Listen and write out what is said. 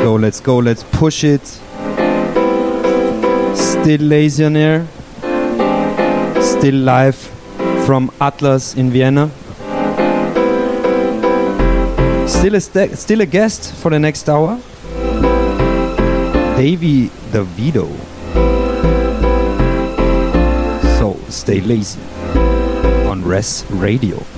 let's push it. Still Lazy on air. Still live from Atlas in Vienna. Still a guest for the next hour. Davey the Vito. So stay lazy on Res Radio.